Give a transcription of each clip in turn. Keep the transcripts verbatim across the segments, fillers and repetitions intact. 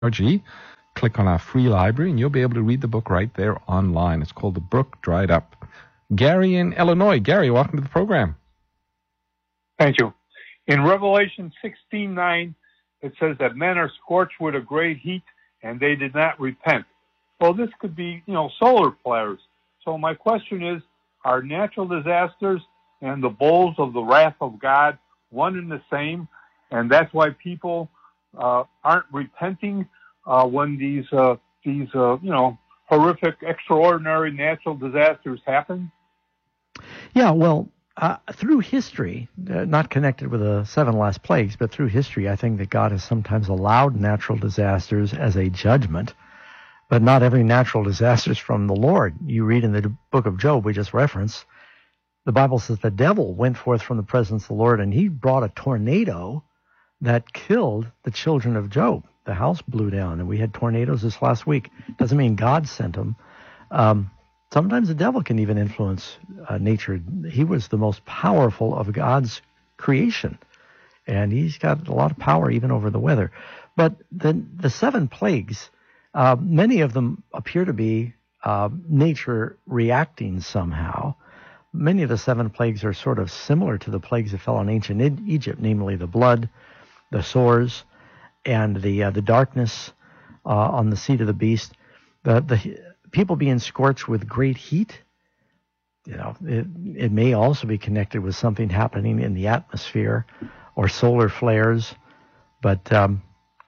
G. Click on our free library, and you'll be able to read the book right there online. It's called The Brook Dried Up. Gary in Illinois. Gary, welcome to the program. Thank you. In Revelation sixteen nine, it says that men are scorched with a great heat, and they did not repent. Well, this could be, you know, solar flares. So my question is, are natural disasters and the bowls of the wrath of God one and the same? And that's why people uh, aren't repenting uh, when these, uh, these uh, you know, horrific, extraordinary natural disasters happen? Yeah, well, uh, through history, uh, not connected with the seven last plagues, but through history, I think that God has sometimes allowed natural disasters as a judgment, but not every natural disaster is from the Lord. You read in the book of Job we just referenced, the Bible says the devil went forth from the presence of the Lord, and he brought a tornado that killed the children of Job. The house blew down, and we had tornadoes this last week. Doesn't mean God sent them. Um, sometimes the devil can even influence uh, nature. He was the most powerful of God's creation, and he's got a lot of power even over the weather. But the, the seven plagues, uh, many of them appear to be uh, nature reacting somehow. Many of the seven plagues are sort of similar to the plagues that fell on ancient Egypt, namely the blood, the sores, and the uh, the darkness uh, on the seat of the beast. The the people being scorched with great heat. You know, it it may also be connected with something happening in the atmosphere, or solar flares. But um,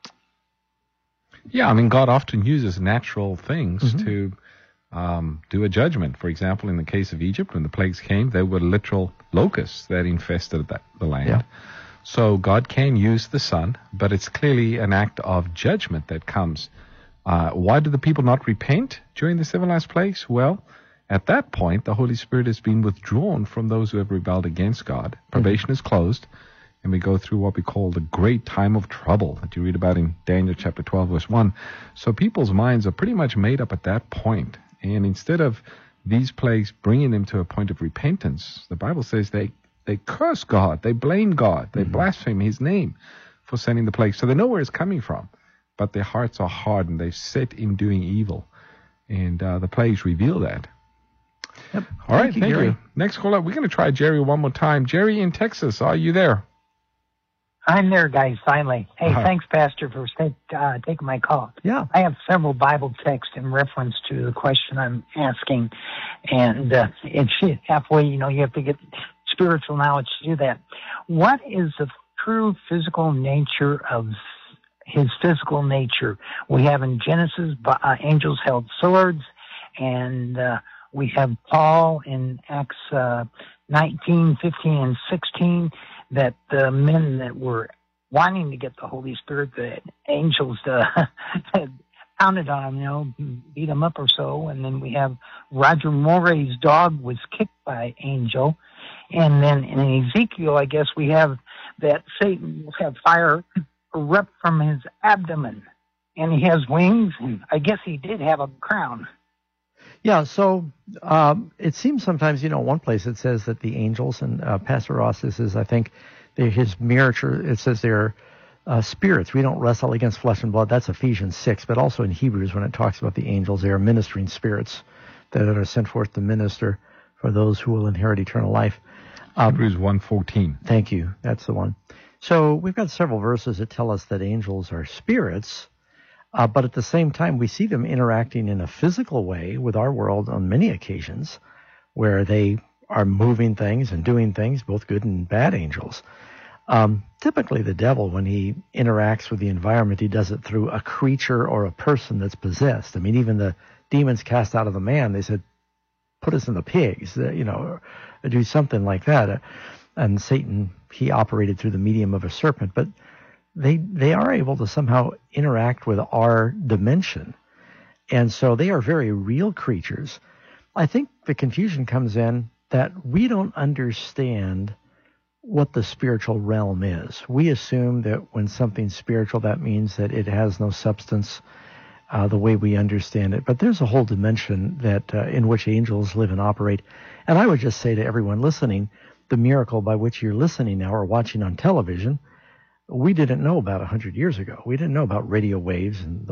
yeah, I mean, God often uses natural things mm-hmm. to um, do a judgment. For example, in the case of Egypt, when the plagues came, there were literal locusts that infested that, the land. Yeah. So God can use the sun, but it's clearly an act of judgment that comes. Uh, why do the people not repent during the seven last plagues? Well, at that point, the Holy Spirit has been withdrawn from those who have rebelled against God. Probation mm-hmm. is closed, and we go through what we call the great time of trouble that you read about in Daniel chapter twelve, verse one. So people's minds are pretty much made up at that point. And instead of these plagues bringing them to a point of repentance, the Bible says they They curse God. They blame God. They mm-hmm. blaspheme His name for sending the plague. So they know where it's coming from, but their hearts are hardened. They've set in doing evil, and uh, the plagues reveal that. Yep. All right, thank you. Thank Gary. you. Next caller, we're going to try Jerry one more time. Jerry in Texas, are you there? I'm there, guys, finally. Hey, Uh-huh. thanks, Pastor, for uh, taking my call. Yeah. I have several Bible texts in reference to the question I'm asking, and uh, it's halfway, you know, you have to get spiritual knowledge to do that. What is the true physical nature of his physical nature? We have in Genesis, uh, angels held swords, and uh, we have Paul in Acts uh, nineteen, fifteen, and sixteen, that the men that were wanting to get the Holy Spirit, the angels uh, had pounded on them, you know, beat them up or so. And then we have Roger Moray's dog was kicked by angel. And then in Ezekiel, I guess we have that Satan will have fire erupt from his abdomen. And he has wings, and I guess he did have a crown. Yeah, so um, it seems sometimes, you know, one place it says that the angels, and uh, Pastor Ross says, I think, they're his miniature, it says they're uh, spirits. We don't wrestle against flesh and blood. That's Ephesians six. But also in Hebrews, when it talks about the angels, they are ministering spirits that are sent forth to minister for those who will inherit eternal life. Um, Hebrews one fourteen. Thank you. That's the one. So we've got several verses that tell us that angels are spirits, uh, but at the same time, we see them interacting in a physical way with our world on many occasions, where they are moving things and doing things, both good and bad angels. Um, typically, the devil, when he interacts with the environment, he does it through a creature or a person that's possessed. I mean, even the demons cast out of the man, they said, put us in the pigs, uh, you know, or do something like that. Uh, and Satan, he operated through the medium of a serpent, but they they are able to somehow interact with our dimension. And so they are very real creatures. I think the confusion comes in that we don't understand what the spiritual realm is. We assume that when something's spiritual, that means that it has no substance uh, the way we understand it. But there's a whole dimension that uh, in which angels live and operate. And I would just say to everyone listening, the miracle by which you're listening now or watching on television, we didn't know about one hundred years ago. We didn't know about radio waves and